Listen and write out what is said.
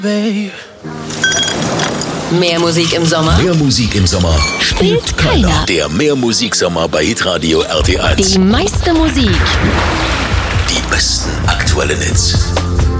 Mehr Musik im Sommer? Mehr Musik im Sommer Spielt keiner. Der Mehrmusiksommer bei Hitradio RT1. Die meiste Musik. Die besten aktuellen Hits.